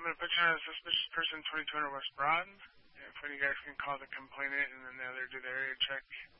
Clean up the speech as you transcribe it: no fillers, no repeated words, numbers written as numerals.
going to put you on a suspicious person, 2200 West Broad. If one of you guys can call the complainant and then the other do the area check.